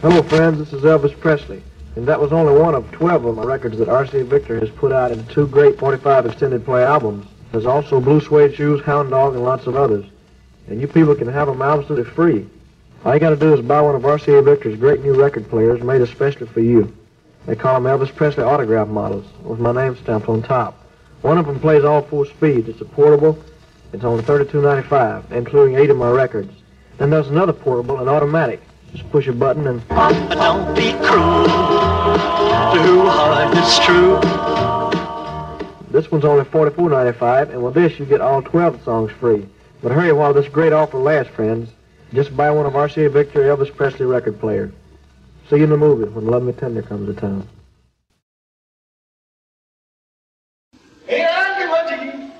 Hello, friends. This is Elvis Presley, and that was only one of 12 of my records that RCA Victor has put out in 2 great 45 extended play albums. There's also Blue Suede Shoes, Hound Dog, and lots of others. And you people can have them absolutely free. All you got to do is buy one of RCA Victor's great new record players made especially for you. They call them Elvis Presley autograph models, with my name stamped on top. One of them plays all 4 speeds. It's a portable. It's only $32.95, including 8 of my records. Then there's another portable, an automatic. Just push a button and... Don't be cruel, too hard is true. This one's only $44.95, and with this you get all 12 songs free. But hurry while this great offer lasts, friends. Just buy one of RCA Victor Elvis Presley record players. See you in the movie when Love Me Tender comes to town. Hey, I'll give one to you.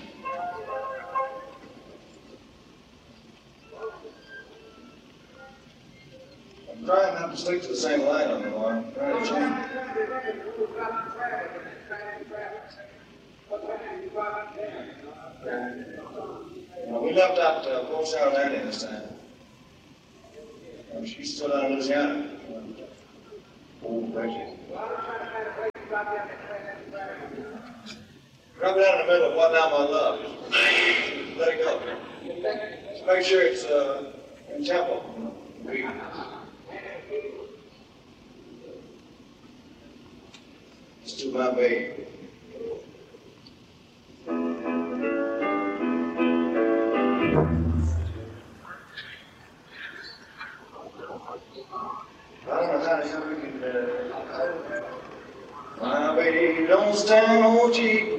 I'm trying not to sleep to the same line on the line. I'm trying to change. We left out Port Carolina this time. She's still out in Louisiana. Oh, Becky. Drop it down in the middle of What Now My Love. Just let it go. Just make sure it's in tempo. It's to my baby. I don't know how to help you. My baby don't stand no cheap.